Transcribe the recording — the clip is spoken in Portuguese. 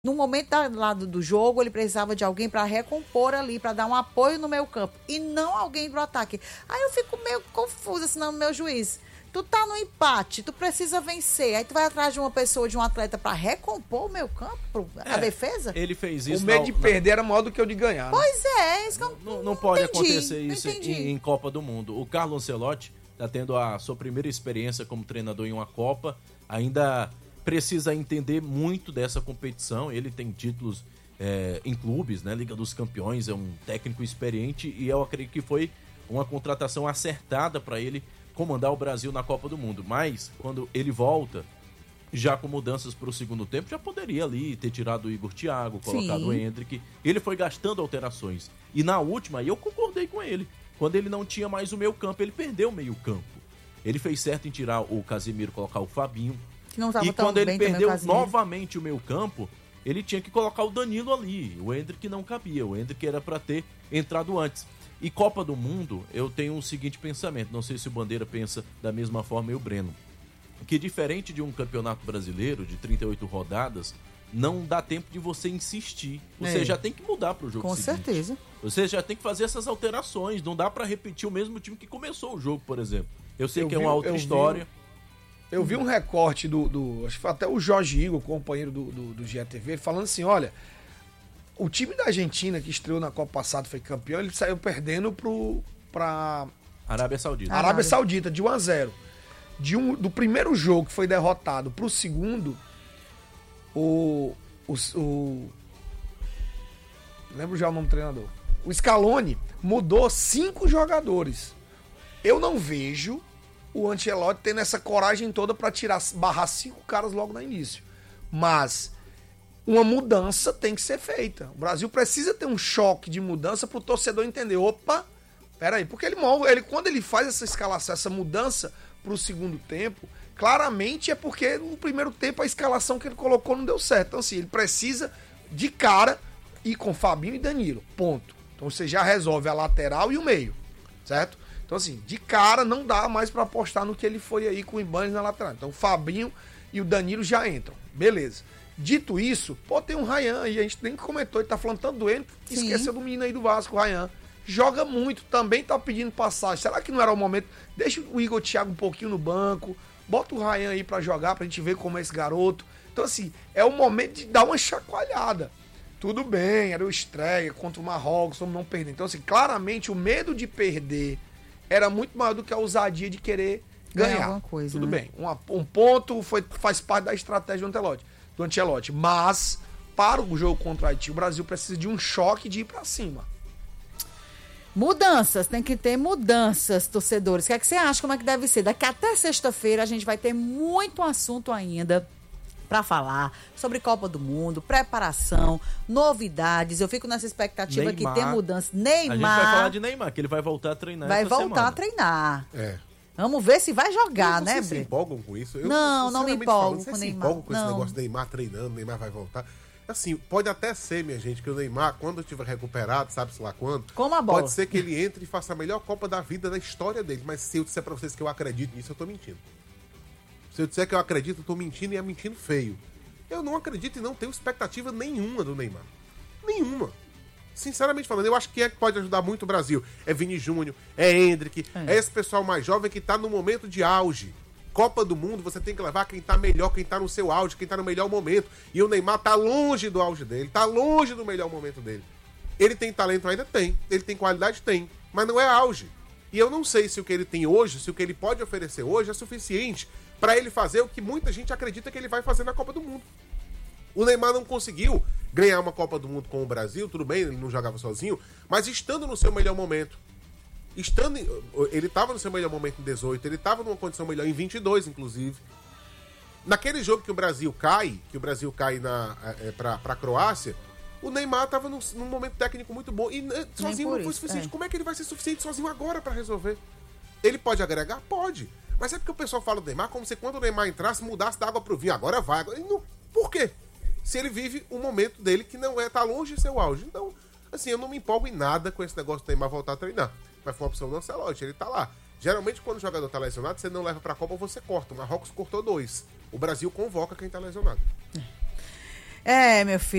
No momento do jogo, ele precisava de alguém para recompor ali, para dar um apoio no meio campo. E não alguém pro ataque. Aí eu fico meio confusa, assim, no meu juiz. Tu tá no empate, tu precisa vencer. Aí tu vai atrás de uma pessoa, de um atleta, para recompor o meio campo, a defesa? Ele fez isso. O medo de perder era maior do que o de ganhar. Pois é, isso que eu não pode entendi, acontecer isso em Copa do Mundo. O Carlo Ancelotti está tendo a sua primeira experiência como treinador em uma Copa. Ainda precisa entender muito dessa competição. Ele tem títulos em clubes, né? Liga dos Campeões, é um técnico experiente e eu acredito que foi uma contratação acertada para ele comandar o Brasil na Copa do Mundo. Mas, quando ele volta, já com mudanças para o segundo tempo, já poderia ali ter tirado o Igor Thiago, colocado o Endrick. Ele foi gastando alterações. E na última, eu concordei com ele. Quando ele não tinha mais o meio campo, ele perdeu o meio campo. Ele fez certo em tirar o Casemiro, colocar o Fabinho. E quando ele perdeu novamente o meio campo, ele tinha que colocar o Danilo ali. O Endrick não cabia. O Endrick era para ter entrado antes. E Copa do Mundo, eu tenho o seguinte pensamento. Não sei se o Bandeira pensa da mesma forma e o Breno. Que diferente de um campeonato brasileiro de 38 rodadas, não dá tempo de você insistir. Você já tem que mudar para o jogo seguinte. Com certeza. Você já tem que fazer essas alterações. Não dá para repetir o mesmo time que começou o jogo, por exemplo. Eu sei que é uma outra história. Eu vi um recorte acho que foi até o Jorge Igor, companheiro do GTV, falando assim, olha, o time da Argentina que estreou na Copa passada, foi campeão, ele saiu perdendo pra Arábia Saudita. Arábia Saudita, de 1-0. Do primeiro jogo que foi derrotado pro segundo, lembro já o nome do treinador. O Scaloni mudou 5 jogadores. Eu não vejo o Ancelotti tendo essa coragem toda pra barrar 5 caras logo no início. Mas uma mudança tem que ser feita. O Brasil precisa ter um choque de mudança pro torcedor entender. Opa, peraí. Porque quando ele faz essa escalação, essa mudança pro segundo tempo, claramente é porque no primeiro tempo a escalação que ele colocou não deu certo. Então assim, ele precisa de cara ir com Fabinho e Danilo. Ponto. Então você já resolve a lateral e o meio. Certo? Então assim, de cara não dá mais pra apostar no que ele foi aí com o Ibanez na lateral. Então o Fabinho e o Danilo já entram. Beleza. Dito isso, tem um Ryan aí, a gente nem comentou, ele tá falando tanto do Endrick, esqueceu do menino aí do Vasco, o Ryan. Joga muito, também tá pedindo passagem. Será que não era o momento? Deixa o Igor Thiago um pouquinho no banco, bota o Ryan aí pra jogar, pra gente ver como é esse garoto. Então assim, é o momento de dar uma chacoalhada. Tudo bem, era o estreia contra o Marrocos, vamos não perder. Então assim, claramente o medo de perder era muito maior do que a ousadia de querer ganhar. Alguma coisa, tudo né? bem, um ponto faz parte da estratégia do Ancelotti. Mas, para o jogo contra o Haiti, o Brasil precisa de um choque de ir pra cima. Mudanças, tem que ter mudanças, torcedores. O que é que você acha? Como é que deve ser? Daqui até sexta-feira a gente vai ter muito assunto ainda para falar sobre Copa do Mundo, preparação, novidades. Eu fico nessa expectativa que tem mudança. Neymar. A gente vai falar de Neymar, que ele vai voltar a treinar. Vai voltar a treinar. Vamos ver se vai jogar, né, Bre? Vocês se empolgam com isso? Não me empolgo com o Neymar. Vocês se empolgam com esse negócio de Neymar treinando, Neymar vai voltar? Assim, pode até ser, minha gente, que o Neymar, quando estiver recuperado, sabe-se lá quando, como a bola, pode ser que ele entre e faça a melhor Copa da vida da história dele. Mas se eu disser pra vocês que eu acredito nisso, eu tô mentindo. Se eu disser que eu acredito, eu tô mentindo e é mentindo feio. Eu não acredito e não tenho expectativa nenhuma do Neymar. Nenhuma. Sinceramente falando, eu acho que pode ajudar muito o Brasil. É Vini Júnior, é Endrick, é esse pessoal mais jovem que tá no momento de auge. Copa do Mundo, você tem que levar quem tá melhor, quem tá no seu auge, quem tá no melhor momento. E o Neymar tá longe do auge dele, tá longe do melhor momento dele. Ele tem talento ainda? Tem. Ele tem qualidade? Tem. Mas não é auge. E eu não sei se o que ele tem hoje, se o que ele pode oferecer hoje é suficiente pra ele fazer o que muita gente acredita que ele vai fazer na Copa do Mundo. O Neymar não conseguiu ganhar uma Copa do Mundo com o Brasil, tudo bem, ele não jogava sozinho, mas estando no seu melhor momento. Ele estava no seu melhor momento em 18, ele estava numa condição melhor em 22, inclusive. Naquele jogo que o Brasil cai pra Croácia, o Neymar estava num momento técnico muito bom e sozinho não foi suficiente. Como é que ele vai ser suficiente sozinho agora para resolver? Ele pode agregar? Pode. Mas é porque o pessoal fala do Neymar como se quando o Neymar entrasse, mudasse da água pro vinho. Agora vai. Por quê? Se ele vive um momento dele que não tá longe de seu auge. Então, assim, eu não me empolgo em nada com esse negócio do Neymar voltar a treinar. Mas foi uma opção do Ancelotti, ele tá lá. Geralmente, quando o jogador tá lesionado, você não leva pra Copa, você corta. O Marrocos cortou 2. O Brasil convoca quem tá lesionado. É, meu filho.